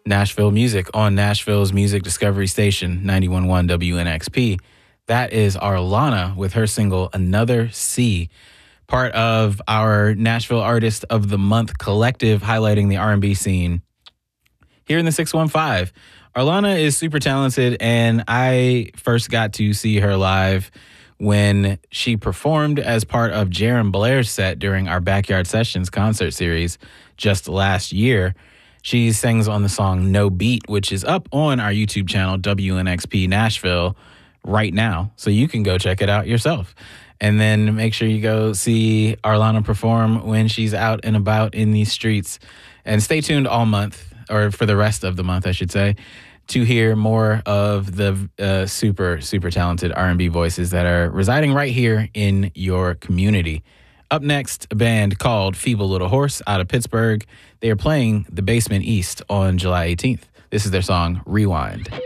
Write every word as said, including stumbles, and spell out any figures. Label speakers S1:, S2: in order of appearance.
S1: Nashville music on Nashville's music discovery station, ninety-one point one W N X P. That is Arlana with her single Another Sea, part of our Nashville Artist of the Month collective highlighting the R and B scene here in the six one five. Arlana is super talented, and I first got to see her live when she performed as part of Jaron Blair's set during our Backyard Sessions concert series just last year. She sings on the song No Beat, which is up on our YouTube channel, W N X P Nashville, right now. So you can go check it out yourself. And then make sure you go see Arlana perform when she's out and about in these streets. And stay tuned all month, or for the rest of the month, I should say, to hear more of the uh, super, super talented R and B voices that are residing right here in your community. Up next, a band called Feeble Little Horse out of Pittsburgh. They are playing the Basement East on July eighteenth. This is their song, Rewind.